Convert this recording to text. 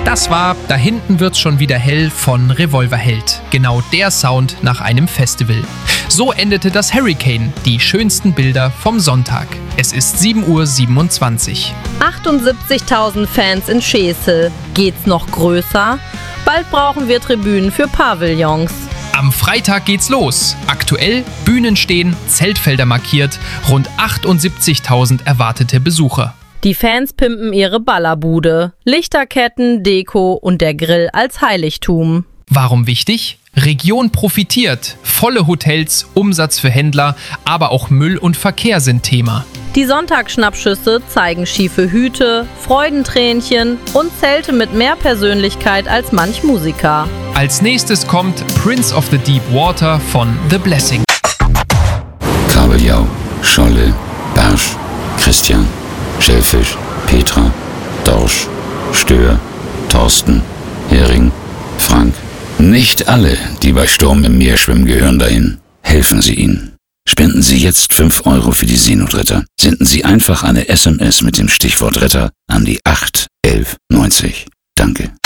Das war Da hinten wird's schon wieder hell von Revolverheld. Genau der Sound nach einem Festival. So endete das Hurricane, die schönsten Bilder vom Sonntag. Es ist 7:27 Uhr. 78.000 Fans in Schesel. Geht's noch größer? Bald brauchen wir Tribünen für Pavillons. Am Freitag geht's los. Aktuell Bühnen stehen, Zeltfelder markiert, rund 78.000 erwartete Besucher. Die Fans pimpen ihre Ballerbude. Lichterketten, Deko und der Grill als Heiligtum. Warum wichtig? Region profitiert. Volle Hotels, Umsatz für Händler, aber auch Müll und Verkehr sind Thema. Die Sonntagsschnappschüsse zeigen schiefe Hüte, Freudentränchen und Zelte mit mehr Persönlichkeit als manch Musiker. Als nächstes kommt Prince of the Deep Water von The Blessing. Kabeljau, Scholle, Barsch, Christian, Schellfisch, Petra, Dorsch, Stör, Thorsten, Hering, Frank. Nicht alle, die bei Sturm im Meer schwimmen, gehören dahin. Helfen Sie ihnen. Spenden Sie jetzt 5 € für die Seenotretter. Senden Sie einfach eine SMS mit dem Stichwort Retter an die 81190. Danke.